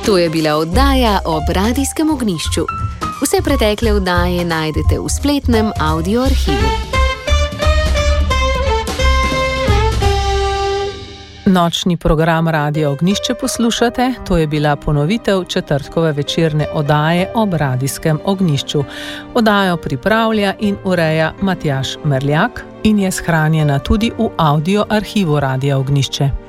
To je bila oddaja ob radijskem ognjišču. Vse pretekle oddaje najdete v spletnem audio arhivu. Nočni program Radia Ognjišče poslušate, to je bila ponovitev četrtkove večerne oddaje ob radijskem ognjišču. Oddajo pripravlja in ureja Matjaž Merljak in je shranjena tudi v audio arhivu Radia Ognjišče.